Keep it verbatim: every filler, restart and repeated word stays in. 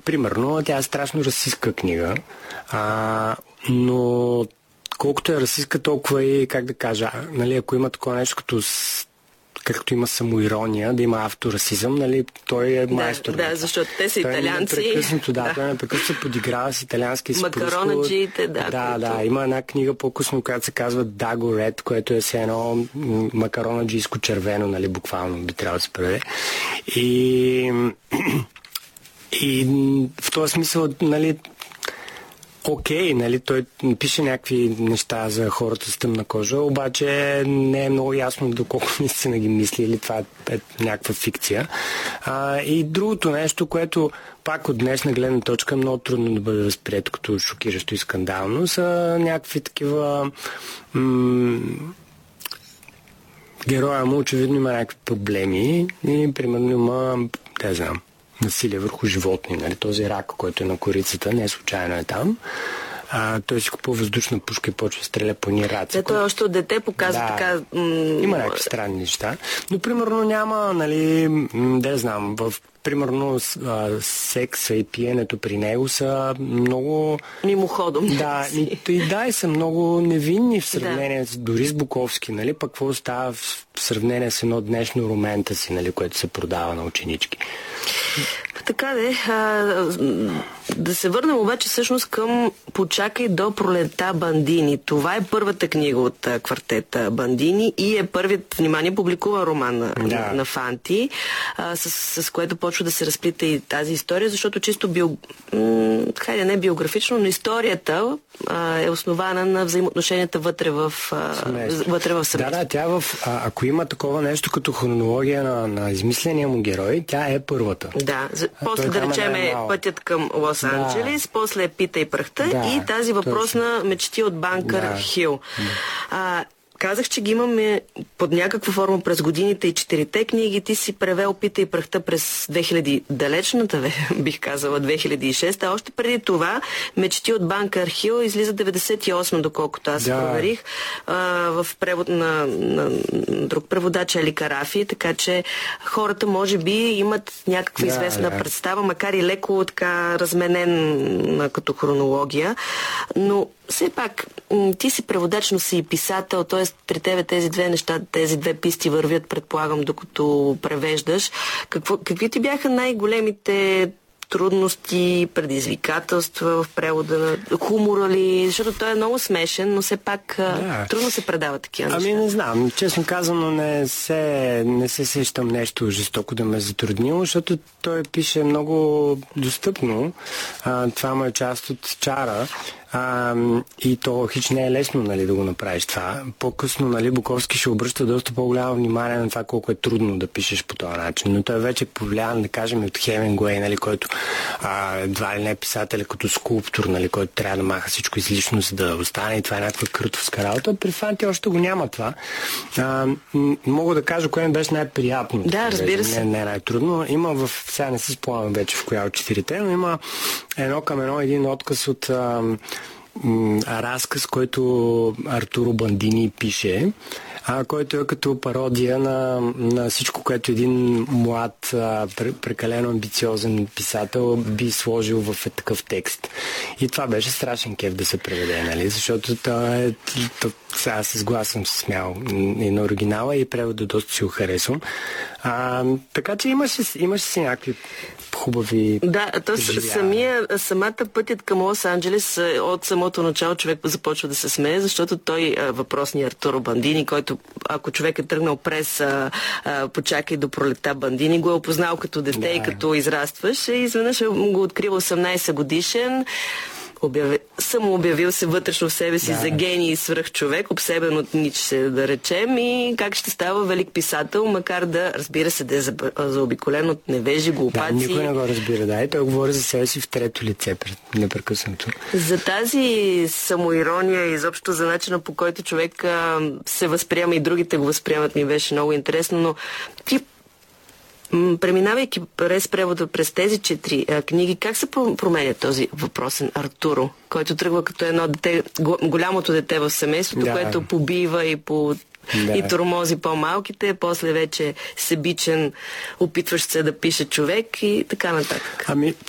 примерно, тя е страшно расистка книга, а, но колкото е расистка, толкова и, как да кажа, нали, ако има такова нещо като както има самоирония, да има авторасизъм, нали, той е майстор. Да, да, защото те са той италианци. Той непрекъснато, да, да. той непрекъснато се подиграва с италиански с макаронаджиите, да. Да, което... да, има една книга по-късно, която се казва Dago Red, което е все едно макаронаджийско червено, нали, буквално би трябвало да се преведе. И, и в този смисъл, нали, окей, okay, нали, той пише някакви неща за хората с тъмна кожа, обаче не е много ясно доколко наистина ги мисли или това е, е някаква фикция. А, и другото нещо, което пак от днешна гледна точка много трудно да бъде възприето като шокиращо и скандално, са някакви такива... М- героя му очевидно има някакви проблеми и примерно има, не знам, насилие върху животни. Нали? Този рак, който е на корицата, не е случайно е там. А, той си купува въздушна пушка и почва да стреля по ни раци. Да, той още от дете показва да, така... М- има някакви странни неща. Но примерно няма, нали, да знам, в примерно а, секса и пиенето при него са много... мимоходом. Да, и, и да, и са много невинни в сравнение да. дори с Буковски, нали, пък какво става в сравнение с едно днешно ромента си, нали, което се продава на ученички. Така де, а, да се върнем обаче всъщност към Почакай до пролетта Бандини. Това е първата книга от а, квартета Бандини и е първият, внимание, публикуван роман на, да. на, на Фанти, а, с, с което почва да се разплита и тази история, защото чисто био... м- хайде, не биографично, но историята а, е основана на взаимоотношенията вътре в, а, вътре в семейството. Да, да, тя в, а, ако има такова нещо като хронология на, на измисления му герой, тя е първата. Да, после да речем е Пътят към Лос-Анджелес, да. После е Пита и прахта да, и тази въпросна точно. Мечти от Банкър да. Хил. А, казах, че ги имаме под някаква форма през годините и четирите книги. Ти си превел Пита и прахта през две хиляди, далечната, бих казала, две хиляди и шеста. Още преди това Мечти от Банкър Хил излиза деветдесет и осма, доколкото аз да. проверих, а, в превод на, на друг преводач Ели Карафи, така че хората може би имат някаква да, известна да. представа, макар и леко така разменен като хронология, но все пак, ти си преводач, но си и писател, т.е. при тебе тези две неща, тези две писти вървят, предполагам, докато превеждаш. Какво, какви ти бяха най-големите трудности, предизвикателства в превода на хумора ли? Защото той е много смешен, но все пак да. трудно се предава такива неща. Ами не знам, честно казано не се, не се сещам нещо жестоко да ме затруднило, защото той пише много достъпно. А, това му е част от чара. А, и то хич не е лесно, нали, да го направиш това. По-късно, нали, Буковски ще обръща доста по-голямо внимание на това колко е трудно да пишеш по този начин. Но той вече е повлиян, да кажем, от Хемингуей, нали, който а, едва ли не е писателя като скулптор, нали, който трябва да маха всичко излишно, за да остане и това е някаква крътовска работа. При Фанти още го няма това. А, мога да кажа, кое ми беше най-приятно. Да, разбира се. Не, не е най-трудно. Има в... Сега не си спомням вече в коя от четирите, но има едно към едно един отказ от а, разказ, който Артуро Бандини пише, а, който е като пародия на, на всичко, което един млад, а, прекалено амбициозен писател би сложил в е такъв текст. И това беше страшен кеф да се преведе, нали? Защото това е... Сега се сгласвам се смял и на оригинала и превода доста си го харесвам. А, така че имаше, имаше си някакви хубави... Да, то самия, самата Пътят към Лос-Анджелес от самото начало човек започва да се смее, защото той, въпросният Артуро Бандини, който ако човек е тръгнал през а, а, Почакай до пролетта Бандини, го е опознал като дете да. и като израстваш, и изведнъж го открива осемнайсет годишен. Обяви... Съм обявил се вътрешно в себе си да. за гений и свръхчовек, обсебен от Ницше, да речем, и как ще става велик писател, макар да, разбира се, да е заобиколен от невежи, глупаци. Да, никой не го разбира, да. И той говори за себе си в трето лице, непрекъснато. За тази самоирония и изобщо за начина, по който човек а, се възприема и другите го възприемат, ми беше много интересно, но ти преминавайки през превода през тези четири а, книги, как се променя този въпросен Артуро, който тръгва като едно дете, голямото дете в семейството, да. което побива и по да. и тормози по-малките, после вече себичен, опитващ се да пише човек и така нататък. Ами,